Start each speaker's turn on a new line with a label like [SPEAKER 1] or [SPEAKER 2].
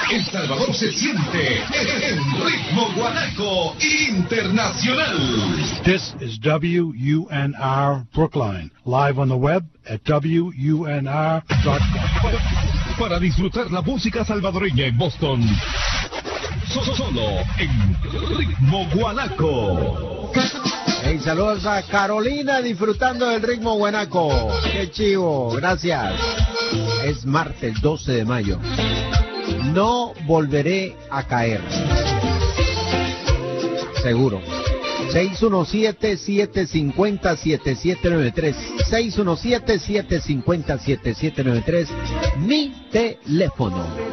[SPEAKER 1] El Salvador se siente en Ritmo Guanaco Internacional.
[SPEAKER 2] This is WUNR Brookline, live on the web at WUNR.com.
[SPEAKER 1] Para disfrutar la música salvadoreña en Boston, solo en Ritmo Guanaco.
[SPEAKER 3] Hey, saludos a Carolina disfrutando del Ritmo Guanaco. Qué chivo, gracias. Es martes 12 de mayo. No volveré a caer. Seguro. 617-750-7793. 617-750-7793. Mi teléfono.